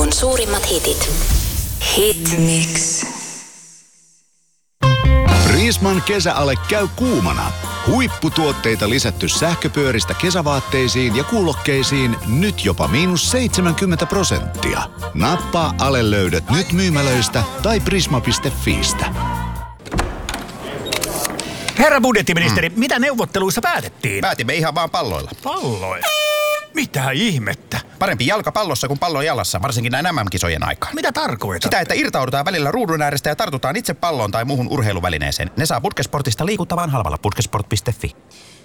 viikon suurimmat hitit. Hitmix. Prisman kesäale käy kuumana. Huipputuotteita lisätty sähköpyöristä kesävaatteisiin ja kuulokkeisiin nyt jopa -70%. Nappaa Ale löydät nyt myymälöistä tai prisma.fiistä. Herra budjettiministeri, mitä neuvotteluissa päätettiin? Päätimme ihan vaan palloilla. Palloilla? Mitä ihmettä? Parempi jalkapallossa kuin pallo jalassa, varsinkin näin MM-kisojen aikaan. Mitä tarkoitat? Sitä, että irtaudutaan välillä ruudun äärestä ja tartutaan itse palloon tai muuhun urheiluvälineeseen. Ne saa Putkesportista liikuttavan halvalla putkesport.fi.